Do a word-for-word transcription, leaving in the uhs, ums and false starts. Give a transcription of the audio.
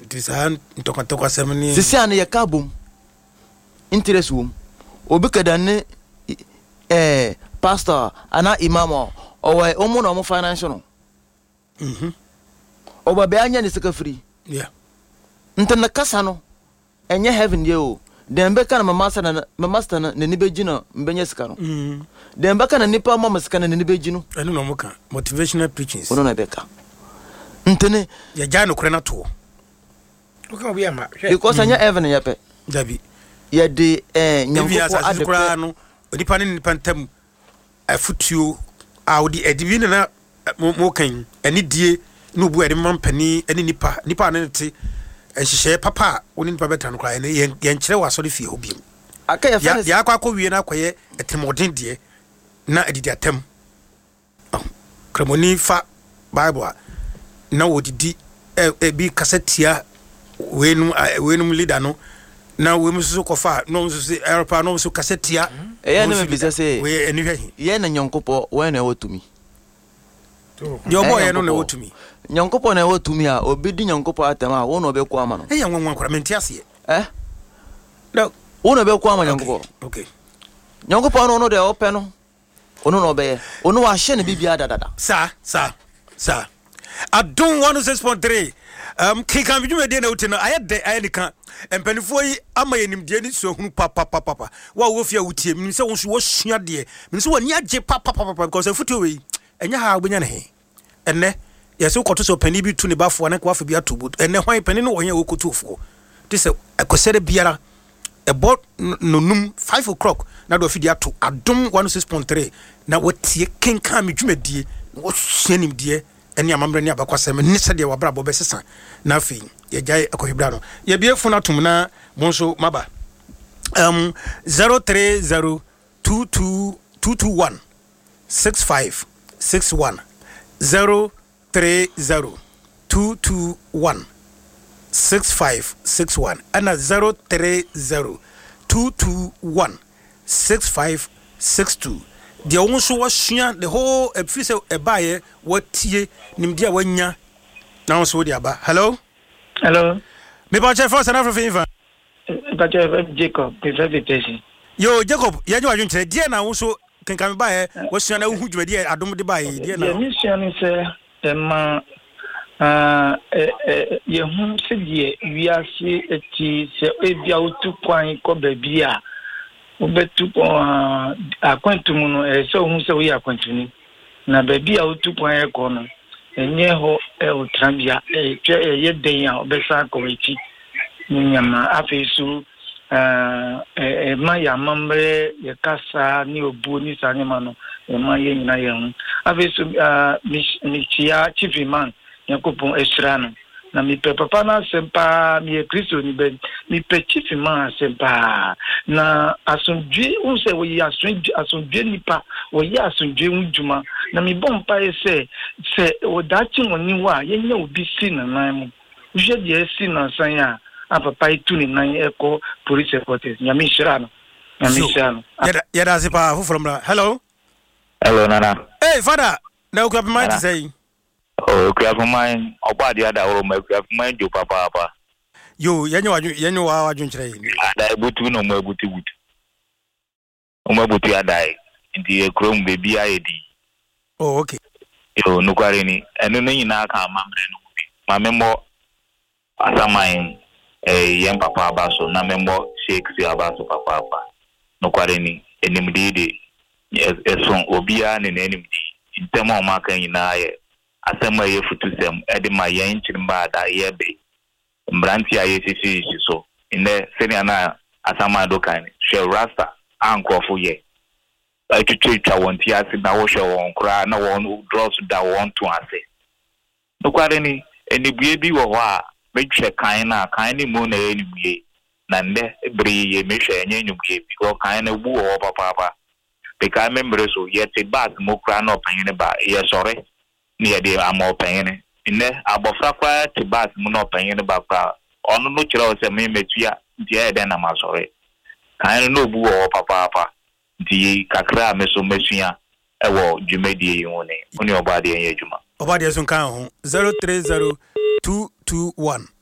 Tisan toka toka semani. Sisi ane ya kabum interest wom. Obi kadane eh pastor ana imamo owe omo na omo financial. Mhm. Oba be anya ni sika free. Yeah. Ntana kasa no enye heaven ye o. Dembe kana mama sa na mama sta na ni beji no mbenye sika no. Mhm. Dembe kana nipa mama sika na ni beji no. Eno no muka motivational preachings. Ono na beka. Ntene ya jano kure na to. Okay, obi ama. Because anya heaven ye pe. Dabi. Ye de eh nyankopo ade kura no onipa ne nipa ntam afutuo audi edibi na mo kan ani die no bu ade mampani ani nipa nipa ne te ehihye papa woni nipa beta no kura ne ye nkyere waso de fie obi aka ya fa ya akwa akwa wie na akoye etemodin de na adidi atam kremoni fa bible na wodidi e bi kasetia wenum wenum leader no na we musu kofa no musu aeropa no musu kasetia eh na me bisa say we eni hwe ye na nyankopo we na wotumi yo boy no na wotumi nyankopo na wotumi a obi di nyankopo atama wo no be ko ama no eh yan wan kwara menti ase eh no wo no be ko ama nyankopo okay nyankopo no no de ope no ono no be ye ono wa hye ne bibia dadada sa sa sa Adon one oh six point three um kikan bidwuma de na wote no ayede ayedika empanifo yi ama yenim de ni so hunu papa papa papa wa wo fia wotie mi se wo so wo sua de mi se woni age papa papa because afuto we enya ha obenya ne he enne yesi ukoto so pani bi tu ne bafo na kwa fa bi atobu enne hwan pani no wonya wokotofo te se ekosere biara ebo nonum five o'clock na do fidi ato Adom one oh six point three na wotie kenkan mi dwumadie wo sua nim de eni amamre ni abakwasem ni se de wabra bo besesa na afi ye jai akohibra no ye bie funa tum na monso maba um zero three zero two two two two one six five six one zero three zero two two one six five six one and zero three zero two two one six five six two. The also was shia the whole episode a buyer what ye nimdia wanya now so the aba. Hello? Hello. Me ba chef first and after favor. But Jacob, invitation. Yo Jacob, ya jo adwon dia na also can come by was shia na hu dwuma dia Adom de buy dia na. The mission is eh ma ah eh ye hu se die wiase eti se ebia otu kwan ko ba bia obetu uh akwantumu no eh so hu se we akwantuni na ba bia otu kwan e ko no enye ho e otrabia e twa ye den a obesa ko eti nyama afesu uh e ma ya mamre ye kasa ni obu ni sanema no e ma ye nyina ye hu afesu uh mi chia chifiman yakopon esrano na mi pe papa na sempa mi e Kristo ni ben mi pe chifiman sempa na asundwe un se wo ya asundwe asundwe nipa wo ya asundwe unjuma na mi bompa ese se o dachi woni wa ye nya obi si na nan mu je de si na san ya apapa itu ni nan eko police headquarters nya mi shirano nya mi shirano Yada yada sipa fu from hello hello nana hey father na ku apa mind say oh ku apa mind oba dia da oro ma ku apa mind jo papa papa yo yanyo wadun yanyo wa wadun kire ada butu no mo butu butu o mo butu adai ndi e krom baby ayedi oh okay yo no kware ni eno no nyina ka mamre no bi ma membo asamain eh yem papa abaso na membo shake si abaso papa papa no kware ni enimdi de eson obia ne enimdi ntema o maka nyina ye asema ye futusem edi ma yen chirimba da ye be mbranti aye sisi so ine senior na asama dokan she rasta ankofo ye atutwa wonti ase na wo hwe won kra na won draws da won to ase no kware ni enibue bi wo ho a betwe kan na kan ni mu na enibue na nde bri ye mehwe enye nyumke bi ko kan na bu wo papa papa be ka membre so ye te bag mo kra na opanyene ba ye sore ni ye de am opanyene ine abofra kwa te bag mo na opanyene ba kwa onu no kira o se me metua dia e de na masore kan no bu wo papa papa di kakra meso mesua ewo dwumedie yi woni oni obade en yedwuma obade sun kan ho zero three zero two two one